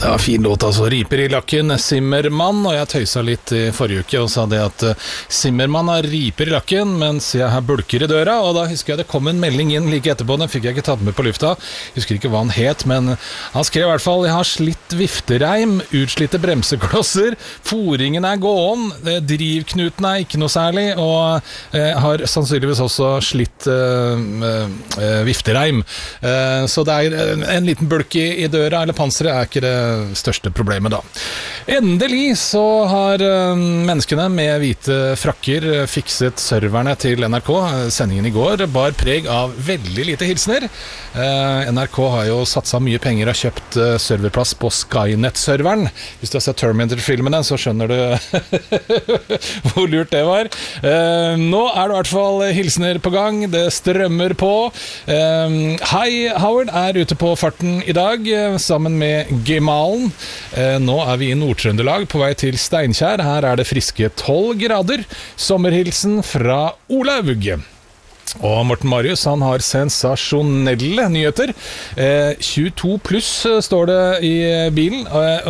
Det var fin låt altså, Riper i lakken, Zimmermann, og jeg tøysa litt i forrige uke og sa det at Zimmermann har riper i lakken, mens jeg har bulker i døra, og da husker jeg det kom en melding inn like etterpå, den fikk jeg ikke tatt med på lufta, husker ikke hva han het, men han skrev i hvert fall, jeg har slitt viftereim, utslitte bremseklosser, foringen er gåen, drivknuten er ikke noe særlig, og har sannsynligvis også slitt viftereim, så det er en liten bulk i døra, eller panseret er ikke det største problemet da. Endelig så har menneskene med hvite frakker fikset serverne til NRK. Sendingen i går bar preg av veldig lite hilsener. NRK har jo satset mye penger og kjøpt serverplass på Skynet-serveren. Hvis du har sett Terminator-filmene, så skjønner du hvor lurt det var. Nå er det i hvert fall hilsener på gang. Det strømmer på. Hei, Howard er ute på farten i dag, sammen med Gemalen. Nå er vi i Nord-Trøndelag på vei til Steinkjer. Her er det friske 12 grader. Sommerhilsen fra Olaug. Og Morten Marius, han har sensasjonelle nyheter. 22 pluss står det i bilen,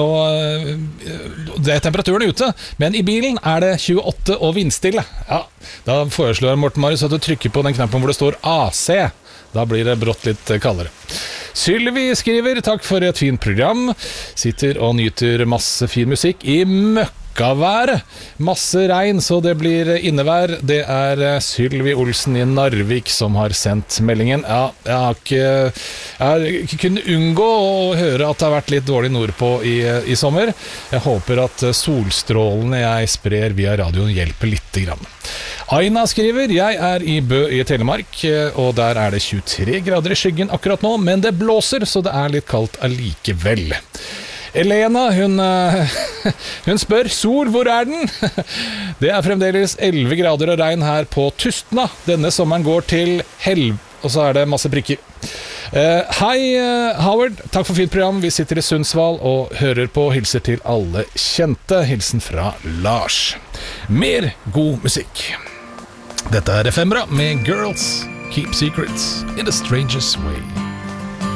og det er temperaturen ute, men i bilen er det 28 og vindstille. Ja, da foreslår Morten Marius at du trykker på den knappen hvor det står AC. Da blir det brått litt kaldere. Sylvi skriver, takk for et fint program. Sitter og nyter masse fin musikk i møkkavær. Masse regn, så det blir innevær. Det er Sylvi Olsen i Narvik som har sendt meldingen. Ja, jeg har ikke kunnet unngå å høre at det har vært litt dårlig nordpå i sommer. Jeg håper at solstrålene jeg sprer via radioen hjelper litt grann. Aina skriver, jeg er i Bø i Telemark, og der er det 23 grader i skyggen akkurat nå, men det blåser, så det er litt kaldt allikevel. Elena, hun spør, sol, hvor er den? Det er fremdeles 11 grader og regn her på Tustna. Denne sommeren går til og så er det masse prikker. Hei, Howard, takk for fint program. Vi sitter i Sundsvall og hører på, hilser til alle kjente. Hilsen fra Lars. Mer god musikk. Dette er Efemera med Girls Keep Secrets in the Strangest Way.